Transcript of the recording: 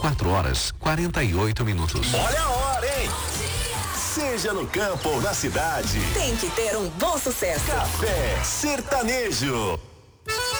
4h48. Olha a hora, hein? Seja no campo ou na cidade, tem que ter um bom sucesso. Café Sertanejo.